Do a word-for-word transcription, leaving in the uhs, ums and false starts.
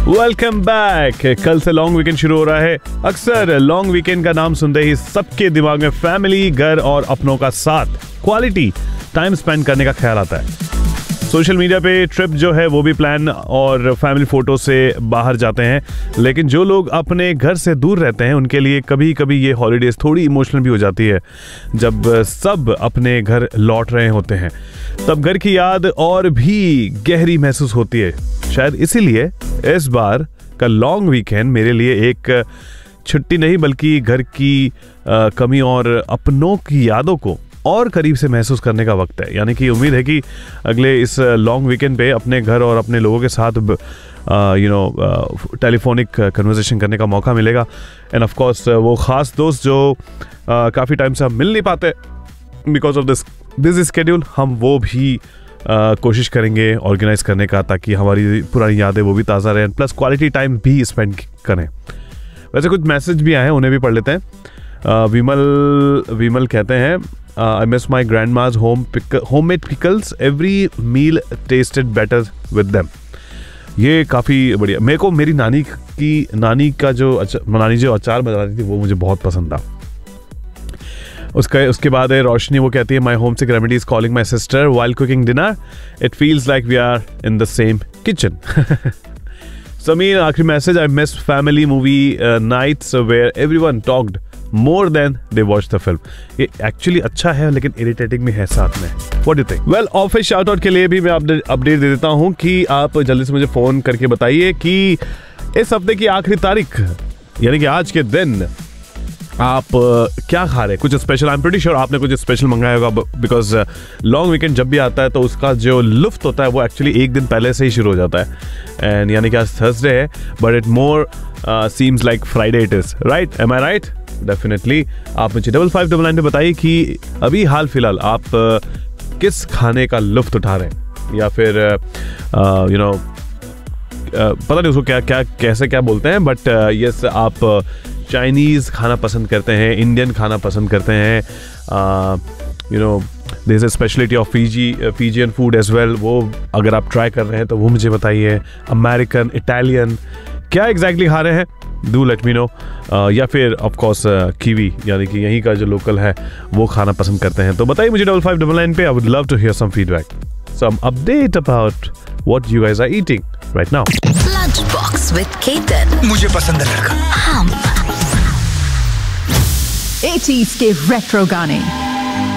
Welcome back. कल से long weekend शुरू हो रहा है। अक्सर लॉन्ग वीकेंड का नाम सुनते ही सबके दिमाग में फैमिली, घर और अपनों का साथ, क्वालिटी टाइम स्पेंड करने का ख्याल आता है। सोशल मीडिया पे ट्रिप जो है वो भी प्लान और फैमिली फोटो से बाहर जाते हैं, लेकिन जो लोग अपने घर से दूर रहते हैं उनके लिए कभी कभी ये हॉलीडेज थोड़ी इमोशनल भी हो जाती है। जब सब अपने घर लौट रहे होते हैं तब घर की याद और भी गहरी महसूस होती है। शायद इसीलिए इस बार का लॉन्ग वीकेंड मेरे लिए एक छुट्टी नहीं बल्कि घर की आ, कमी और अपनों की यादों को और करीब से महसूस करने का वक्त है। यानी कि उम्मीद है कि अगले इस लॉन्ग वीकेंड पे अपने घर और अपने लोगों के साथ यू नो टेलीफोनिक कन्वर्सेशन करने का मौका मिलेगा। एंड ऑफ कोर्स वो ख़ास दोस्त जो uh, काफ़ी टाइम से हम मिल नहीं पाते because of this busy schedule, हम वो भी uh, कोशिश करेंगे ऑर्गेनाइज करने का ताकि हमारी पुरानी यादें वो भी ताज़ा रहें, प्लस क्वालिटी टाइम भी स्पेंड करें। वैसे कुछ मैसेज भी आए हैं, उन्हें भी पढ़ लेते हैं। uh, विमल विमल कहते हैं I miss my grandma's home pick- homemade pickles. Every meal tasted better with them. ये काफ़ी बढ़िया। मेरे को मेरी नानी की नानी का जो अचार, नानी जो अचार बनाती थी वो मुझे बहुत पसंद था। उसका उसके बाद है रोशनी, वो कहती है my home sick remedy is calling my sister while cooking dinner, it feels like we are in the same kitchen. Sameer आखिरी message, I miss family movie nights where everyone talked more then they watch the film. ये actually अच्छा है लेकिन irritating भी है साथ में। What do think? Well, office shout out के लिए भी मैं अपडेट दे देता हूँ कि आप जल्दी से मुझे फोन करके बताइए कि इस हफ्ते की आखिरी तारीख यानी कि आज के दिन आप क्या खा रहे हैं। कुछ special, I am pretty sure आपने कुछ स्पेशल मंगाया होगा बिकॉज लॉन्ग वीकेंड जब भी आता है तो उसका जो लुफ्त होता है वो एक्चुअली एक दिन पहले से ही शुरू हो जाता है। एंड यानी कि आज थर्सडे है but it more seems like Friday it is, right? M I right? Definitely. आप मुझे डबल फाइव डबल नाइन पे बताइए कि अभी हाल फिलहाल आप uh, किस खाने का लुफ्त उठा रहे हैं, या फिर यू नो पता नहीं उसको क्या क्या कैसे क्या बोलते हैं, बट यस uh, आप चाइनीज़ खाना पसंद करते हैं, इंडियन खाना पसंद करते हैं, you know there is a speciality of Fiji Fijian food as well. वो अगर आप ट्राई कर रहे हैं तो वो मुझे बताइए। अमेरिकन, इटालियन, क्या एग्जैक्टली खा रहे हैं, डू लेट मी नो। या फिर ऑफ कोर्स कीवी यानी कि यहीं का जो लोकल है वो खाना पसंद करते हैं तो बताइए मुझे डबल फाइव डबल नाइन पे। I would love to here some feedback, some update about what you guys are eating right now. Lunch box with Ketan, मुझे पसंद है लड़का। हम एटीज़ के रेट्रो गाने